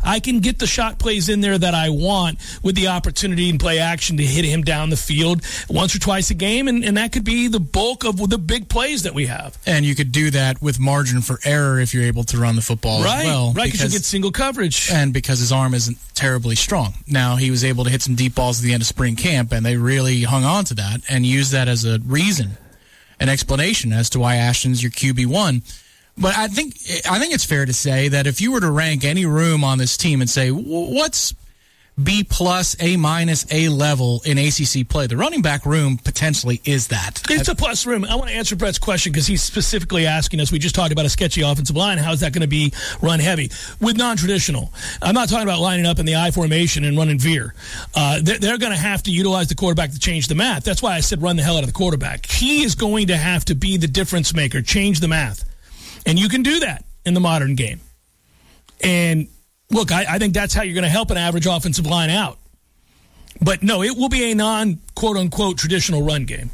I can get the shot plays in there that I want with the opportunity and play action to hit him down the field once or twice a game, and that could be the bulk of the big plays that we have. And you could do that with margin for error if you're able to run the football as well. Right, because you get single coverage. And because his arm isn't terribly strong. Now, he was able to hit some deep balls at the end of spring camp, and they really hung on to that and used that as a reason, an explanation as to why Ashton's your QB1. But I think it's fair to say that if you were to rank any room on this team and say, what's B+, A-, A level in ACC play, the running back room potentially is that. It's a plus room. I want to answer Brett's question because he's specifically asking us. We just talked about a sketchy offensive line. How is that going to be run heavy? With non-traditional. I'm not talking about lining up in the I formation and running veer. They're going to have to utilize the quarterback to change the math. That's why I said run the hell out of the quarterback. He is going to have to be the difference maker, change the math. And you can do that in the modern game. And look, I think that's how you're going to help an average offensive line out. But no, it will be a non-quote-unquote traditional run game.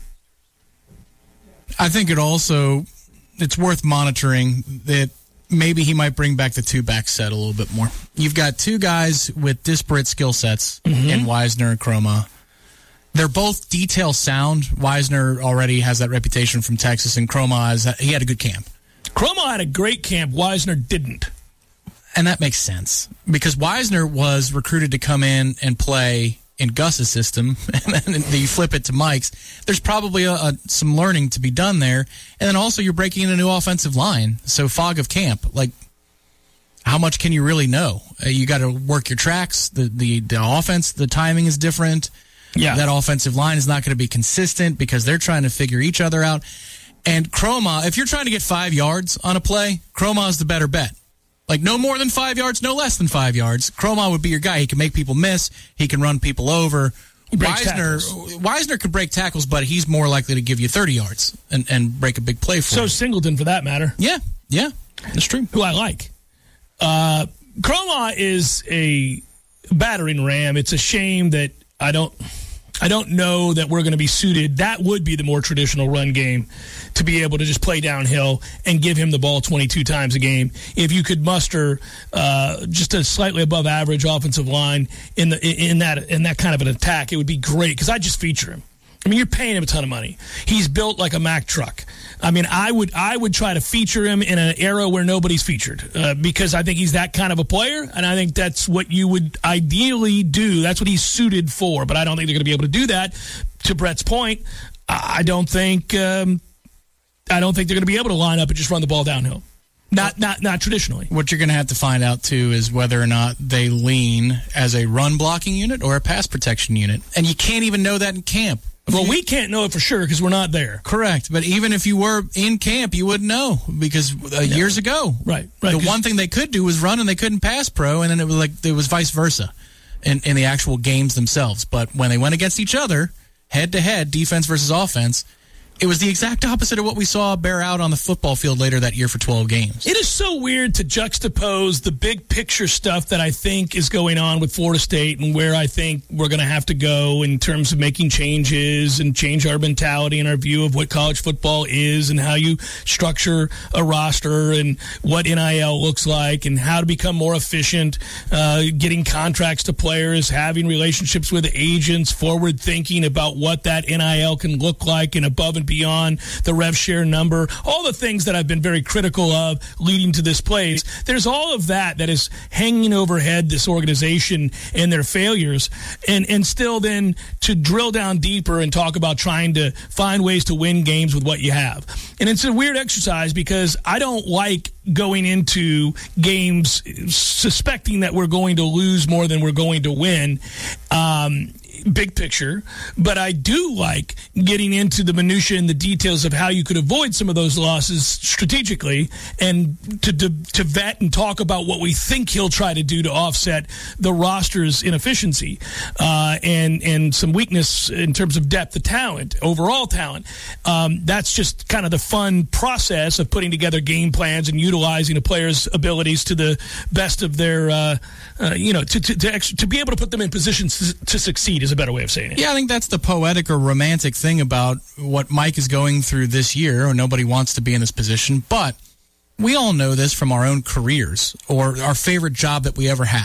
I think it's worth monitoring that maybe he might bring back the two-back set a little bit more. You've got two guys with disparate skill sets in Wisner and Croma. They're both detail sound. Wisner already has that reputation from Texas, and Croma he had a good camp. Croma had a great camp. Wisner didn't. And that makes sense because Wisner was recruited to come in and play in Gus's system, and then you flip it to Mike's. There's probably some learning to be done there. And then also you're breaking in a new offensive line. So fog of camp, like how much can you really know? You got to work your tracks. The offense, the timing is different. Yeah. That offensive line is not going to be consistent because they're trying to figure each other out. And Croma, if you're trying to get 5 yards on a play, Croma is the better bet. Like no more than 5 yards, no less than 5 yards. Croma would be your guy. He can make people miss. He can run people over. Wisner could break tackles, but he's more likely to give you 30 yards and break a big play for you. So Singleton, for that matter. Yeah, that's true. Who I like. Croma is a battering ram. It's a shame that I don't know that we're going to be suited. That would be the more traditional run game, to be able to just play downhill and give him the ball 22 times a game. If you could muster just a slightly above average offensive line in that kind of an attack, it would be great because I just feature him. I mean, you're paying him a ton of money. He's built like a Mack truck. I mean, I would try to feature him in an era where nobody's featured because I think he's that kind of a player, and I think that's what you would ideally do. That's what he's suited for, but I don't think they're going to be able to do that. To Brett's point, I don't think they're going to be able to line up and just run the ball downhill. Not traditionally. What you're going to have to find out, too, is whether or not they lean as a run-blocking unit or a pass protection unit. And you can't even know that in camp. Well, we can't know it for sure because we're not there. Correct. But even if you were in camp, you wouldn't know because years ago. Right. The one thing they could do was run and they couldn't pass pro, and then it was vice versa in the actual games themselves. But when they went against each other, head-to-head, defense versus offense, it was the exact opposite of what we saw bear out on the football field later that year for 12 games. It is so weird to juxtapose the big picture stuff that I think is going on with Florida State and where I think we're going to have to go in terms of making changes and change our mentality and our view of what college football is and how you structure a roster and what NIL looks like and how to become more efficient, getting contracts to players, having relationships with agents, forward thinking about what that NIL can look like and above and beyond the rev share number, all the things that I've been very critical of leading to this place. There's all of that is hanging overhead this organization and their failures, and still then to drill down deeper and talk about trying to find ways to win games with what you have. And it's a weird exercise because I don't like going into games suspecting that we're going to lose more than we're going to win. Big picture, but I do like getting into the minutia and the details of how you could avoid some of those losses strategically and to vet and talk about what we think he'll try to do to offset the roster's inefficiency and some weakness in terms of depth of talent, overall talent. That's just kind of the fun process of putting together game plans and utilizing a player's abilities to the best of their, to be able to put them in positions to succeed is a better way of saying it. Yeah, I think that's the poetic or romantic thing about what Mike is going through this year, or nobody wants to be in this position, but we all know this from our own careers or our favorite job that we ever had.